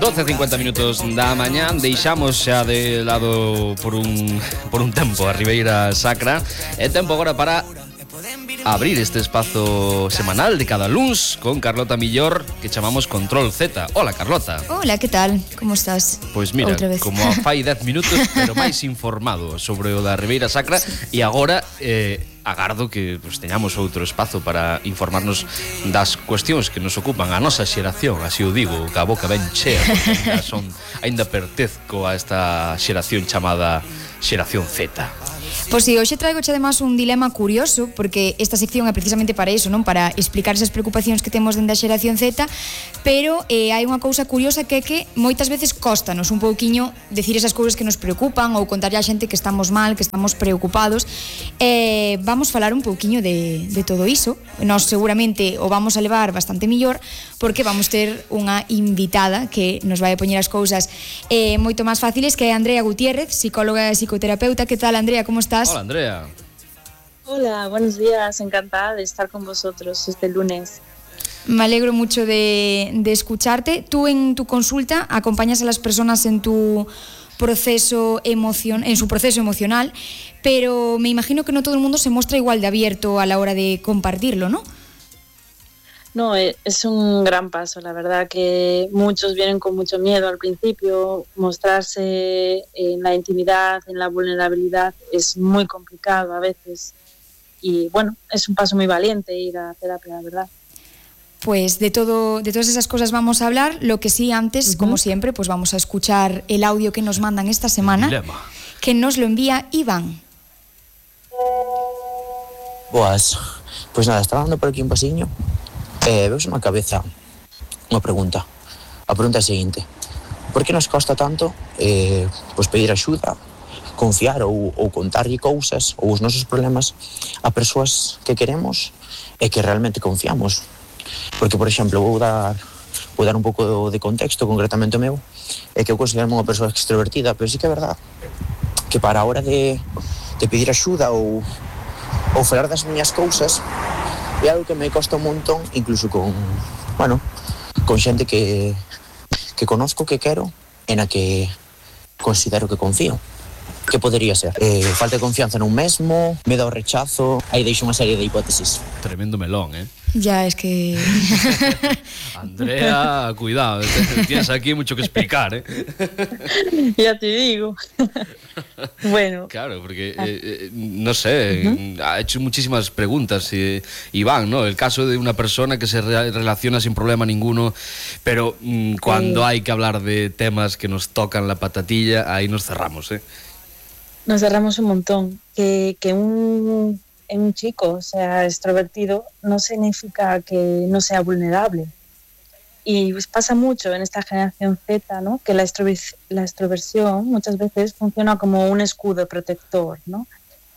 12:50 da mañá. Deixamos xa de lado por un tempo a Ribeira Sacra. É tempo agora para abrir este espazo semanal de cada luns con Carlota Millor, que chamamos Control Z. Hola, Carlota. Hola, que tal? Como estás? Pois mira, como a fai 10 minutos, pero máis informado sobre o da Ribeira Sacra. E agora agardo que teñamos outro espazo para informarnos das cuestións que nos ocupan a nosa xeración, así o digo, ca boca ben chea, porque ainda pertezco a esta xeración chamada Xeración Z. Pois si, hoxe traigo además un dilema curioso, porque esta sección é precisamente para iso, non? Para explicar esas preocupacións que temos dende a xeración Z, pero hai unha cousa curiosa que é que moitas veces cóstanos un pouquiño decir esas cousas que nos preocupan ou contarlle a xente que estamos mal, que estamos preocupados. Vamos falar un pouquiño de todo iso. Nós seguramente o vamos a levar bastante millor, porque vamos ter unha invitada que nos vai a poñer as cousas moito máis fáciles, que é Andrea Gutiérrez, psicóloga e psicoterapeuta. Que tal, Andrea? Como estás? Hola, Andrea. Hola, buenos días, encantada de estar con vosotros este lunes. Me alegro mucho de escucharte. Tú en tu consulta acompañas a las personas en su proceso emocional, pero me imagino que no todo el mundo se muestra igual de abierto a la hora de compartirlo, ¿no? No, es un gran paso, la verdad que muchos vienen con mucho miedo al principio. Mostrarse en la intimidad, en la vulnerabilidad es muy complicado a veces y bueno, es un paso muy valiente ir a terapia, la verdad. Pues de todas esas cosas vamos a hablar. Lo que sí, antes, como siempre, pues vamos a escuchar el audio que nos mandan esta semana, que nos lo envía Iván. Boas, pois nada, estaba andando por aquí un pasiño e veus na cabeza unha pregunta. A pregunta é a seguinte: por que nos costa tanto pois pedir axuda, confiar ou contarlle cousas ou os nosos problemas a persoas que queremos e que realmente confiamos? Porque, por exemplo, vou dar un pouco de contexto, concretamente o meu, é que eu considero unha persoa extrovertida, pero sí que é verdade que para a hora de pedir axuda ou falar das miñas cousas é algo que me costa un montón, incluso con xente que conozco, que quero, e na que considero que confío. Que podería ser? Falta de confianza nun mesmo, medo ao rechazo. Aí deixo unha serie de hipótesis. Tremendo melón, Ya, es que... Andrea, cuidado, tienes aquí mucho que explicar, Ya te digo. Bueno. Claro, porque, no sé, ha hecho muchísimas preguntas, Iván, ¿no? El caso de una persona que se relaciona sin problema ninguno, pero cuando hay que hablar de temas que nos tocan la patatilla, ahí nos cerramos, Nos cerramos un montón. Que un chico sea extrovertido no significa que no sea vulnerable. Y pues pasa mucho en esta generación Z, ¿no? Que la extroversión muchas veces funciona como un escudo protector, ¿no?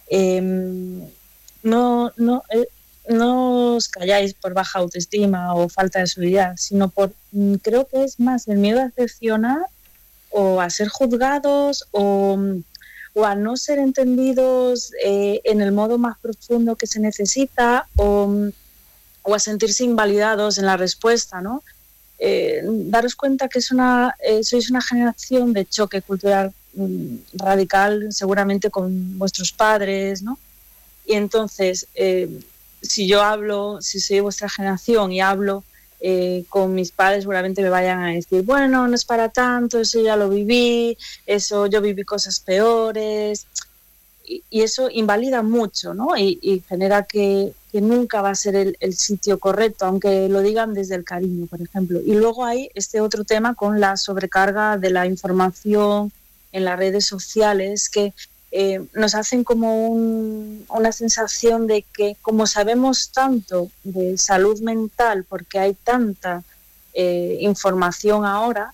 No os calláis por baja autoestima o falta de seguridad, sino creo que es más el miedo a decepcionar o a ser juzgados o a no ser entendidos en el modo más profundo que se necesita o a sentirse invalidados en la respuesta, ¿no? Daros cuenta que sois una generación de choque cultural radical, seguramente con vuestros padres, ¿no? Y entonces, si soy vuestra generación y hablo con mis padres, seguramente me vayan a decir, bueno, no es para tanto, eso ya lo viví, yo viví cosas peores, y eso invalida mucho, ¿no? Y genera que nunca va a ser el sitio correcto, aunque lo digan desde el cariño, por ejemplo. Y luego hay este otro tema con la sobrecarga de la información en las redes sociales, que nos hacen como una sensación de que, como sabemos tanto de salud mental, porque hay tanta información ahora,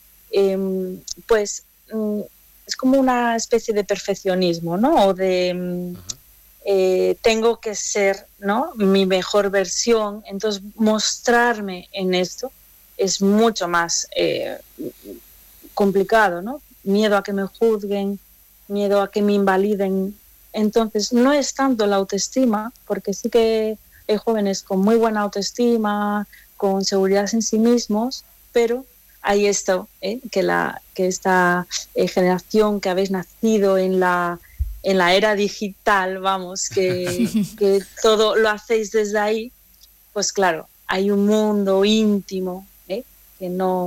pues es como una especie de perfeccionismo, ¿no? O de tengo que ser, ¿no?, mi mejor versión. Entonces mostrarme en esto es mucho más complicado, ¿no? Miedo a que me juzguen, miedo a que me invaliden. Entonces no es tanto la autoestima, porque sí que hay jóvenes con muy buena autoestima, con seguridad en sí mismos, pero hay esto, que esta generación que habéis nacido en la era digital, vamos, que todo lo hacéis desde ahí, pues claro, hay un mundo íntimo, que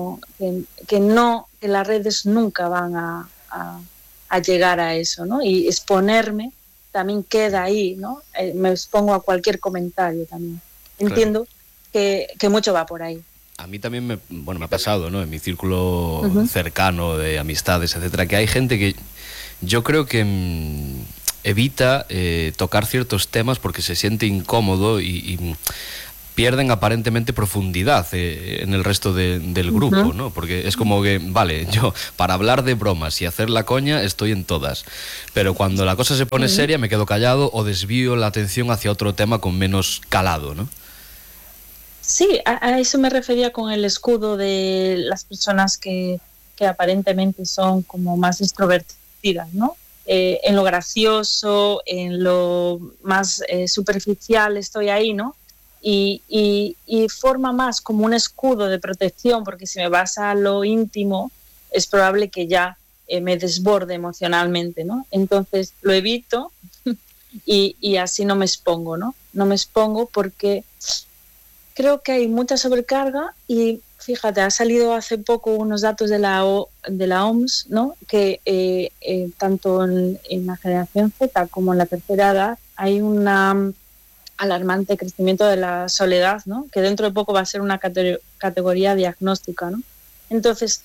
las redes nunca van a llegar a eso, ¿no? Y exponerme también queda ahí, ¿no? Me expongo a cualquier comentario también. Entiendo que mucho va por ahí. A mí también me ha pasado, ¿no? En mi círculo cercano de amistades, etcétera, que hay gente que yo creo que evita tocar ciertos temas porque se siente incómodo y pierden aparentemente profundidad en el resto del grupo, ¿no? Porque es como que, vale, yo para hablar de bromas y hacer la coña estoy en todas, pero cuando la cosa se pone seria me quedo callado o desvío la atención hacia otro tema con menos calado, ¿no? Sí, a eso me refería con el escudo de las personas que aparentemente son como más extrovertidas, ¿no? En lo gracioso, en lo más superficial estoy ahí, ¿no? Y forma más como un escudo de protección, porque si me vas a lo íntimo es probable que ya me desborde emocionalmente, ¿no? Entonces lo evito y así no me expongo, ¿no? No me expongo porque creo que hay mucha sobrecarga y fíjate, ha salido hace poco unos datos de la OMS, ¿no? Que tanto en la generación Z como en la tercera edad hay un alarmante crecimiento de la soledad, ¿no? Que dentro de poco va a ser una categoría diagnóstica, ¿no? Entonces,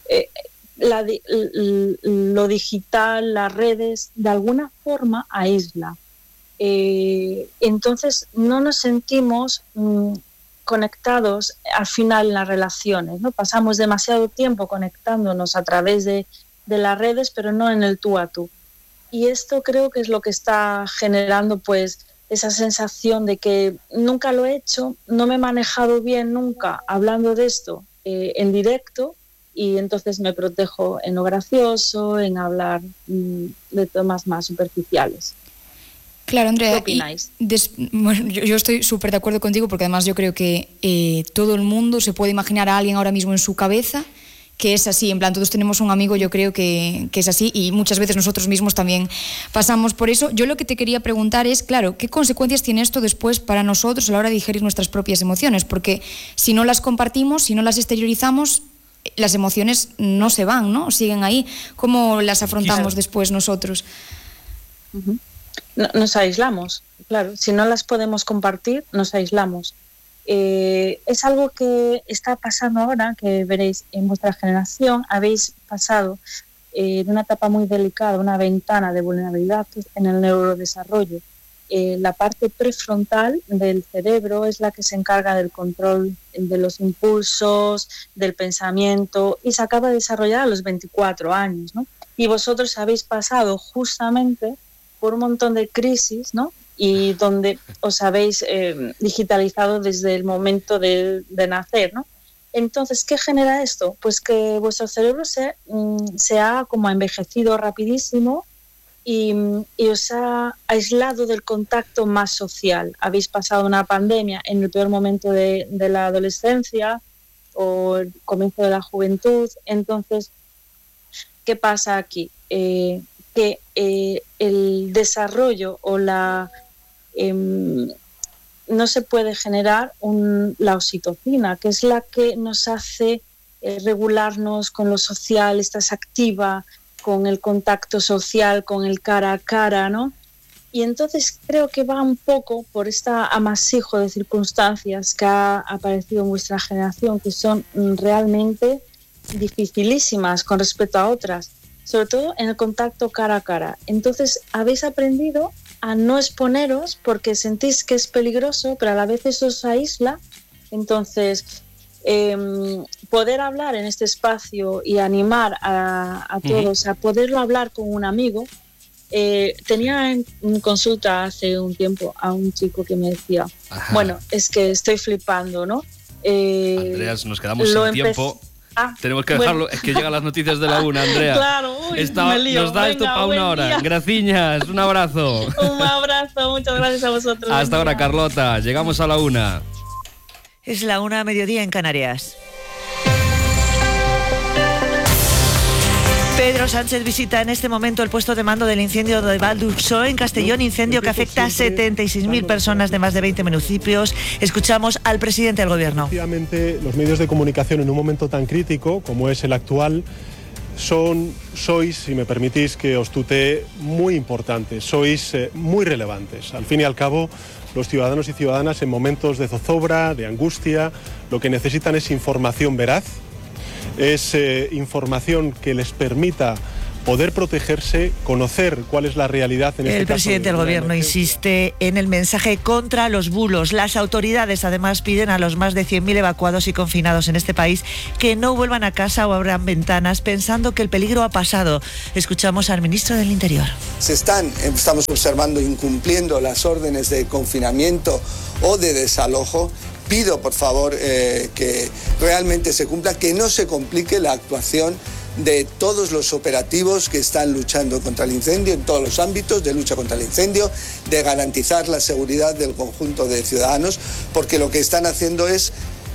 lo digital, las redes, de alguna forma aísla. Entonces, no nos sentimos conectados al final en las relaciones, ¿no? Pasamos demasiado tiempo conectándonos a través de las redes, pero no en el tú a tú. Y esto creo que es lo que está generando, pues, esa sensación de que nunca lo he hecho, no me he manejado bien nunca hablando de esto en directo, y entonces me protejo en lo gracioso, en hablar de temas más superficiales. Claro, Andrea, ¿qué opináis? Bueno, yo estoy súper de acuerdo contigo, porque además yo creo que todo el mundo se puede imaginar a alguien ahora mismo en su cabeza que es así, en plan, todos tenemos un amigo, yo creo que es así, y muchas veces nosotros mismos también pasamos por eso. Yo lo que te quería preguntar es, claro, ¿qué consecuencias tiene esto después para nosotros a la hora de digerir nuestras propias emociones? Porque si no las compartimos, si no las exteriorizamos, las emociones no se van, ¿no? Siguen ahí. ¿Cómo las afrontamos después nosotros? Nos aislamos, claro. Si no las podemos compartir, nos aislamos. Es algo que está pasando ahora, que veréis en vuestra generación. Habéis pasado de una etapa muy delicada, una ventana de vulnerabilidad en el neurodesarrollo. La parte prefrontal del cerebro es la que se encarga del control de los impulsos, del pensamiento, y se acaba de desarrollar a los 24 años, ¿no? Y vosotros habéis pasado justamente por un montón de crisis, ¿no? Y donde os habéis digitalizado desde el momento de nacer, ¿no? Entonces, ¿qué genera esto? Pues que vuestro cerebro se ha como envejecido rapidísimo y os ha aislado del contacto más social. Habéis pasado una pandemia en el peor momento de la adolescencia o el comienzo de la juventud. Entonces, ¿qué pasa aquí? Que el desarrollo o no se puede generar la oxitocina, que es la que nos hace regularnos con lo social, estás activa con el contacto social, con el cara a cara, ¿no? Y entonces creo que va un poco por este amasijo de circunstancias que ha aparecido en vuestra generación, que son realmente dificilísimas con respecto a otras, sobre todo en el contacto cara a cara. Entonces habéis aprendido a no exponeros porque sentís que es peligroso, pero a la vez eso os aísla. Entonces, poder hablar en este espacio y animar a todos a poderlo hablar con un amigo. Tenía en consulta hace un tiempo a un chico que me decía, bueno, es que estoy flipando, ¿no? Andreas, nos quedamos sin tiempo. Tenemos que dejarlo, es que llegan las noticias de la 1, Andrea. Claro, me lío. Nos da esto para una hora. Graciñas, un abrazo. Un abrazo, muchas gracias a vosotros. Hasta ahora, Carlota, llegamos a la 1. Es la 1, mediodía en Canarias. Pedro Sánchez visita en este momento el puesto de mando del incendio de Val d'Ursó en Castellón, incendio que afecta a 76.000 personas de más de 20 municipios. Escuchamos al presidente del Gobierno. Efectivamente, los medios de comunicación en un momento tan crítico como es el actual sois, si me permitís que os tutee, muy importantes, sois muy relevantes. Al fin y al cabo, los ciudadanos y ciudadanas en momentos de zozobra, de angustia, lo que necesitan es información veraz, es información que les permita poder protegerse, conocer cuál es la realidad en este caso. El presidente del Gobierno insiste en el mensaje contra los bulos. Las autoridades además piden a los más de 100.000 evacuados y confinados en este país que no vuelvan a casa o abran ventanas pensando que el peligro ha pasado. Escuchamos al ministro del Interior. Estamos observando incumpliendo las órdenes de confinamiento o de desalojo. Pido, por favor, que realmente se cumpla, que no se complique la actuación de todos los operativos que están luchando contra el incendio en todos los ámbitos de lucha contra el incendio, de garantizar la seguridad del conjunto de ciudadanos, porque lo que están haciendo es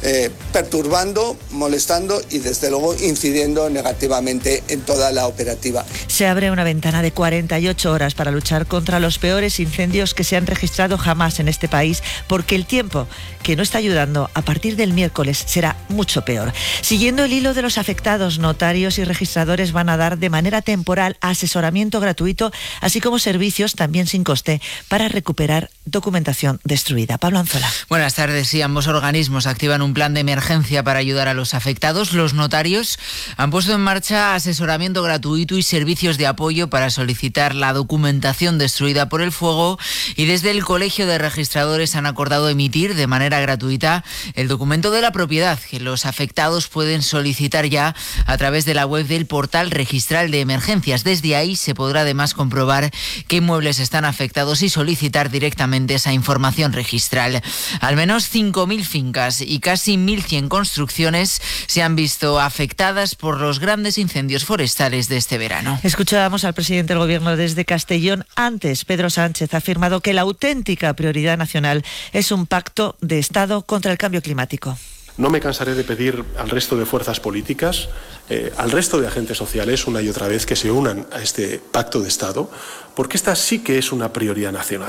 perturbando, molestando y desde luego incidiendo negativamente en toda la operativa. Se abre una ventana de 48 horas para luchar contra los peores incendios que se han registrado jamás en este país, porque el tiempo que no está ayudando a partir del miércoles será mucho peor. Siguiendo el hilo de los afectados, notarios y registradores van a dar de manera temporal asesoramiento gratuito, así como servicios también sin coste para recuperar documentación destruida. Pablo Anzola. Buenas tardes. Sí, ambos organismos activan un plan de emergencia para ayudar a los afectados. Los notarios han puesto en marcha asesoramiento gratuito y servicios de apoyo para solicitar la documentación destruida por el fuego, y desde el Colegio de Registradores han acordado emitir de manera gratuita el documento de la propiedad que los afectados pueden solicitar ya a través de la web del portal registral de emergencias. Desde ahí se podrá además comprobar qué inmuebles están afectados y solicitar directamente esa información registral. Al menos 5.000 fincas y casi 1.100 construcciones se han visto afectadas por los grandes incendios forestales de este verano. Escuchábamos al presidente del Gobierno desde Castellón. Antes, Pedro Sánchez ha afirmado que la auténtica prioridad nacional es un pacto de Estado contra el cambio climático. No me cansaré de pedir al resto de fuerzas políticas, al resto de agentes sociales, una y otra vez, que se unan a este pacto de Estado, porque esta sí que es una prioridad nacional.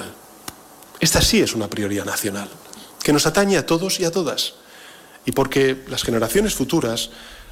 Esta sí es una prioridad nacional, que nos atañe a todos y a todas. Y porque las generaciones futuras,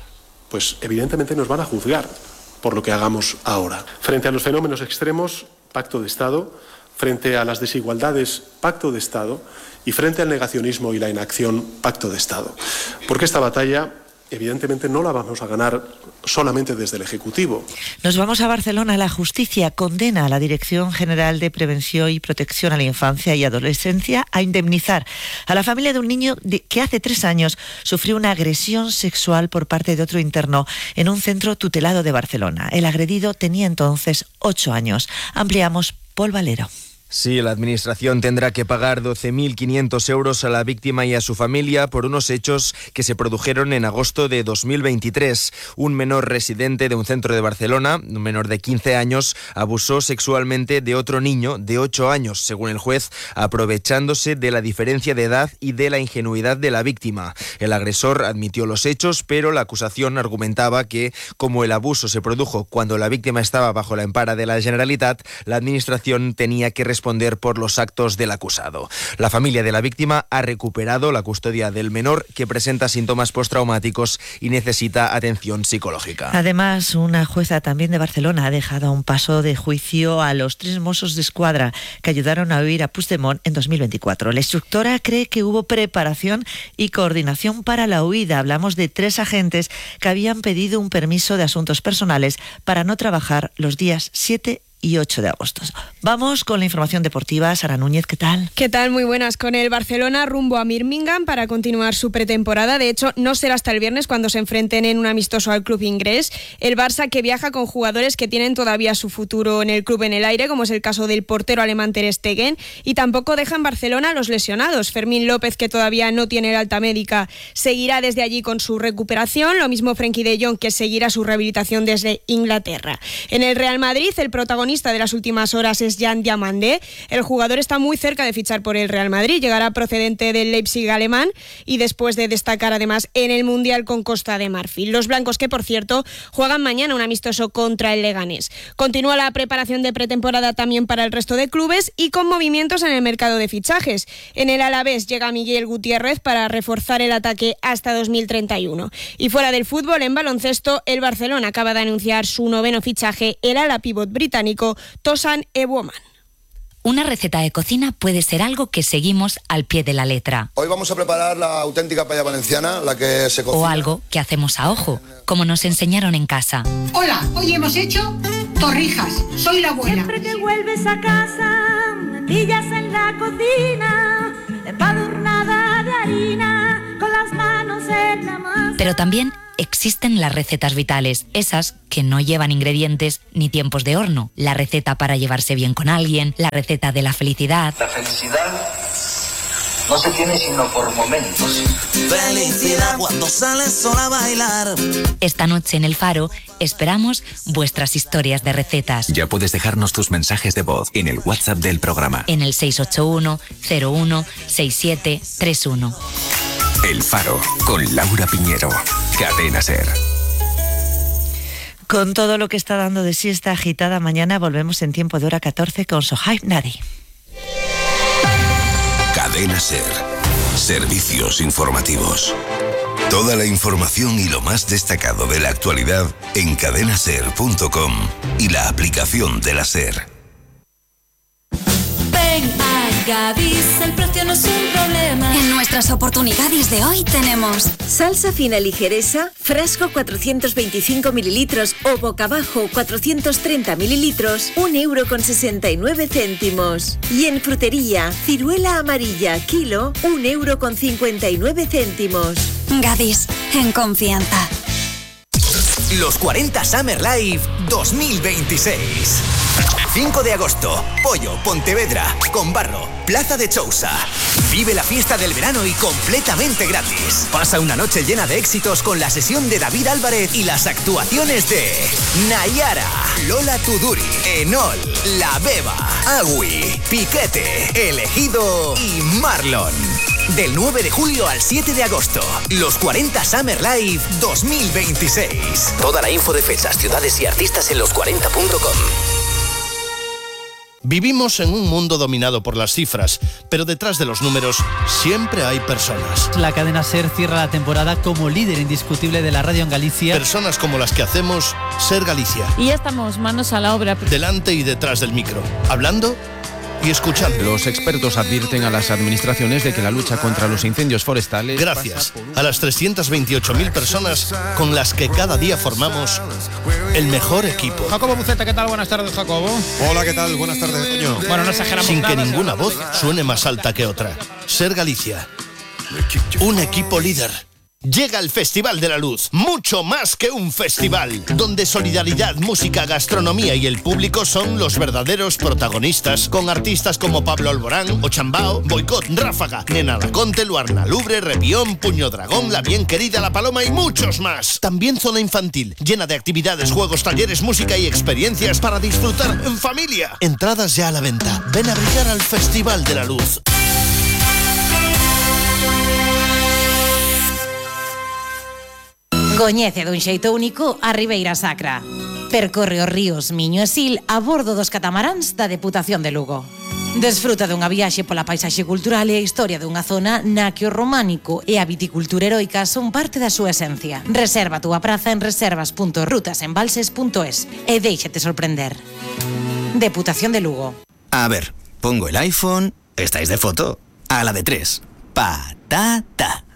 pues evidentemente nos van a juzgar por lo que hagamos ahora. Frente a los fenómenos extremos, pacto de Estado. Frente a las desigualdades, pacto de Estado. Y frente al negacionismo y la inacción, pacto de Estado. Porque esta batalla, evidentemente, no la vamos a ganar solamente desde el Ejecutivo. Nos vamos a Barcelona. La justicia condena a la Dirección General de Prevención y Protección a la Infancia y Adolescencia a indemnizar a la familia de un niño que hace 3 años sufrió una agresión sexual por parte de otro interno en un centro tutelado de Barcelona. El agredido tenía entonces 8 años. Ampliamos, Paul Valero. Sí, la Administración tendrá que pagar 12.500 euros a la víctima y a su familia por unos hechos que se produjeron en agosto de 2023. Un menor residente de un centro de Barcelona, un menor de 15 años, abusó sexualmente de otro niño de 8 años, según el juez, aprovechándose de la diferencia de edad y de la ingenuidad de la víctima. El agresor admitió los hechos, pero la acusación argumentaba que, como el abuso se produjo cuando la víctima estaba bajo la empara de la Generalitat, la Administración tenía que responder por los actos del acusado. La familia de la víctima ha recuperado la custodia del menor, que presenta síntomas postraumáticos y necesita atención psicológica. Además, una jueza también de Barcelona ha dejado a un paso de juicio a los 3 Mossos d'Esquadra que ayudaron a huir a Puigdemont en 2024. La instructora cree que hubo preparación y coordinación para la huida. Hablamos de 3 agentes que habían pedido un permiso de asuntos personales para no trabajar los días 7 y 8 de agosto. Vamos con la información deportiva. Sara Núñez, ¿qué tal? ¿Qué tal? Muy buenas. Con el Barcelona rumbo a Birmingham para continuar su pretemporada. De hecho, no será hasta el viernes cuando se enfrenten en un amistoso al club inglés. El Barça, que viaja con jugadores que tienen todavía su futuro en el club en el aire, como es el caso del portero alemán Ter Stegen, y tampoco deja en Barcelona a los lesionados. Fermín López, que todavía no tiene el alta médica, seguirá desde allí con su recuperación. Lo mismo Frenkie de Jong, que seguirá su rehabilitación desde Inglaterra. En el Real Madrid, el protagonista protagonista de las últimas horas es Jan Diamandé. El jugador está muy cerca de fichar por el Real Madrid. Llegará procedente del Leipzig alemán y después de destacar además en el Mundial con Costa de Marfil. Los blancos, que por cierto juegan mañana un amistoso contra el Leganés. Continúa la preparación de pretemporada también para el resto de clubes y con movimientos en el mercado de fichajes. En el Alavés llega Miguel Gutiérrez para reforzar el ataque hasta 2031. Y fuera del fútbol, en baloncesto, el Barcelona acaba de anunciar su 9º fichaje, el ala pívot británico Tosan Ebuoman. Una receta de cocina puede ser algo que seguimos al pie de la letra. Hoy vamos a preparar la auténtica paella valenciana, la que se cocina. O algo que hacemos a ojo, como nos enseñaron en casa. Hola, hoy hemos hecho torrijas. Soy la abuela. Siempre que vuelves a casa, natillas en la cocina, empadurnada de harina, con las manos en la masa. Pero también existen las recetas vitales, esas que no llevan ingredientes ni tiempos de horno. La receta para llevarse bien con alguien, la receta de la felicidad. La felicidad no se tiene sino por momentos. Felicidad cuando sales sola a bailar. Esta noche en El Faro esperamos vuestras historias de recetas. Ya puedes dejarnos tus mensajes de voz en el WhatsApp del programa. En el 681 01 6731. El Faro, con Laura Piñero. Cadena SER. Con todo lo que está dando de sí esta agitada mañana, volvemos en tiempo de hora 14 con Sohaib Nadi. Cadena SER. Servicios informativos. Toda la información y lo más destacado de la actualidad en cadenaser.com y la aplicación de la SER. Ven a Gadis, el precio no es un problema. En nuestras oportunidades de hoy tenemos salsa fina ligeresa, frasco 425 mililitros o boca abajo 430 mililitros, 1,69 €. Y en frutería, ciruela amarilla, kilo, 1,59 €. Gadis, en confianza. Los 40 Summer Live 2026. 5 de agosto, Pollo, Pontevedra, Conbarro, Plaza de Chousa. Vive la fiesta del verano y completamente gratis. Pasa una noche llena de éxitos con la sesión de David Álvarez y las actuaciones de Nayara, Lola Tuduri, Enol, La Beba, Agui, Piquete, Elegido y Marlon. Del 9 de julio al 7 de agosto, los 40 Summer Live 2026. Toda la info de fechas, ciudades y artistas en los40.com. Vivimos en un mundo dominado por las cifras, pero detrás de los números siempre hay personas. La cadena SER cierra la temporada como líder indiscutible de la radio en Galicia. Personas como las que hacemos SER Galicia. Y ya estamos manos a la obra. Delante y detrás del micro, hablando y escuchando. Los expertos advierten a las administraciones de que la lucha contra los incendios forestales... Gracias a las 328.000 personas con las que cada día formamos el mejor equipo. Jacobo Buceta, ¿qué tal? Buenas tardes, Jacobo. Hola, ¿qué tal? Buenas tardes, Toño. Bueno, no exageramos Sin nada, que ninguna voz suene más alta que otra. SER Galicia. Un equipo líder. Llega el Festival de la Luz, mucho más que un festival, donde solidaridad, música, gastronomía y el público son los verdaderos protagonistas, con artistas como Pablo Alborán, Ochambao, Boicot, Ráfaga, Nena Laconte, Luarna Lubre, Repión, Puño Dragón, La Bien Querida, La Paloma y muchos más. También zona infantil, llena de actividades, juegos, talleres, música y experiencias para disfrutar en familia. Entradas ya a la venta. Ven a brillar al Festival de la Luz. Coñece dun xeito único a Ribeira Sacra. Percorre os ríos Miño e Sil a bordo dos catamaráns da Deputación de Lugo. Desfruta dunha viaxe pola paisaxe cultural e a historia dunha zona na que o románico e a viticultura heroica son parte da súa esencia. Reserva a túa praza en reservas.rutasembalses.es e déixate sorprender. Deputación de Lugo. A ver, pongo el iPhone. ¿Estáis de foto? A la de 3. Patata.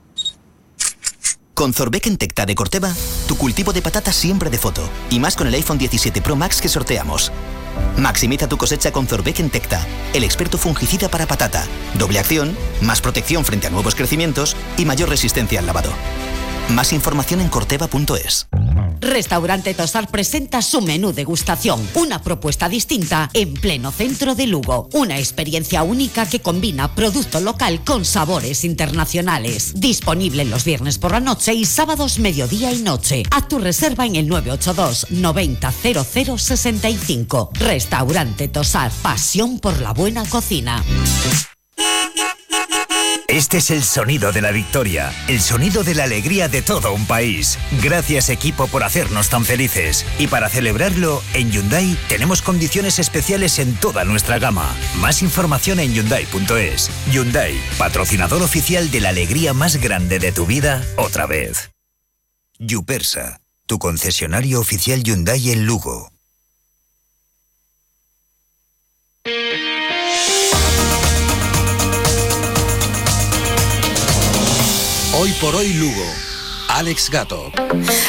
Con Zorbeck Tecta de Corteva, tu cultivo de patatas siempre de foto. Y más con el iPhone 17 Pro Max que sorteamos. Maximiza tu cosecha con Zorbeck Tecta, el experto fungicida para patata. Doble acción, más protección frente a nuevos crecimientos y mayor resistencia al lavado. Más información en corteva.es. Restaurante Tosar presenta su menú degustación, una propuesta distinta en pleno centro de Lugo. Una experiencia única que combina producto local con sabores internacionales. Disponible los viernes por la noche y sábados mediodía y noche. Haz tu reserva en el 982 90 00 65. Restaurante Tosar, pasión por la buena cocina. Este es el sonido de la victoria, el sonido de la alegría de todo un país. Gracias, equipo, por hacernos tan felices. Y para celebrarlo, en Hyundai tenemos condiciones especiales en toda nuestra gama. Más información en Hyundai.es. Hyundai, patrocinador oficial de la alegría más grande de tu vida, otra vez. Yupersa, tu concesionario oficial Hyundai en Lugo. Hoy por hoy Lugo. Alex Gato.